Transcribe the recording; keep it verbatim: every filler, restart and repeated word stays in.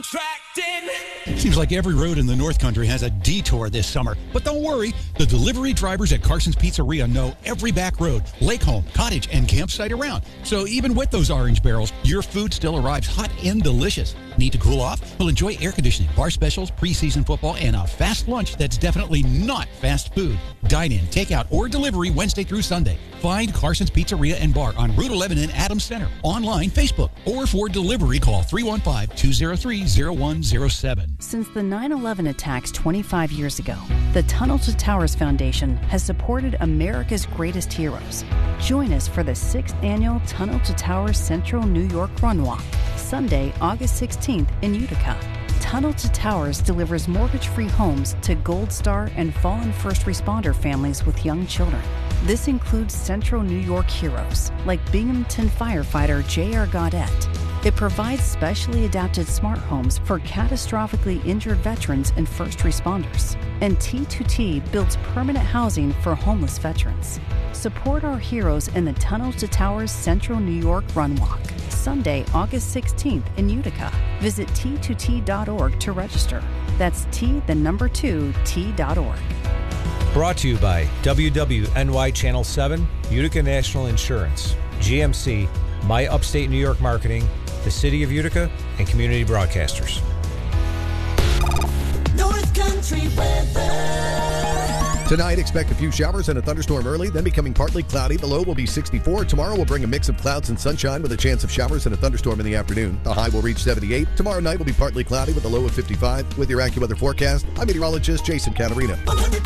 Contracting. Seems like every road in the North Country has a detour this summer. But don't worry, the delivery drivers at Carson's Pizzeria know every back road, lake home, cottage, and campsite around. So even with those orange barrels, your food still arrives hot and delicious. Need to cool off? Well, enjoy air conditioning, bar specials, preseason football, and a fast lunch that's definitely not fast food. Dine in, take out, or delivery Wednesday through Sunday. Find Carson's Pizzeria and Bar on Route eleven in Adams Center. Online, Facebook, or for delivery, call three one five, two zero three, zero one zero seven. Since the nine eleven attacks twenty-five years ago, the Tunnel to Towers Foundation has supported America's greatest heroes. Join us for the sixth annual Tunnel to Towers Central New York Run Walk, Sunday, August sixteenth in Utica. Tunnel to Towers delivers mortgage-free homes to Gold Star and fallen first responder families with young children. This includes Central New York heroes like Binghamton firefighter J R Gaudette. It provides specially adapted smart homes for catastrophically injured veterans and first responders. And T two T builds permanent housing for homeless veterans. Support our heroes in the Tunnel to Towers Central New York Run Walk, Sunday, August sixteenth in Utica. Visit T two T dot org to register. That's T, the number two, T dot org. Brought to you by W W N Y Channel seven, Utica National Insurance, G M C, My Upstate New York Marketing, the City of Utica, and Community Broadcasters. North Country weather. Tonight, expect a few showers and a thunderstorm early, then becoming partly cloudy. The low will be sixty-four. Tomorrow will bring a mix of clouds and sunshine with a chance of showers and a thunderstorm in the afternoon. The high will reach seventy-eight. Tomorrow night will be partly cloudy with a low of fifty-five. With your AccuWeather forecast, I'm meteorologist Jason Catarina.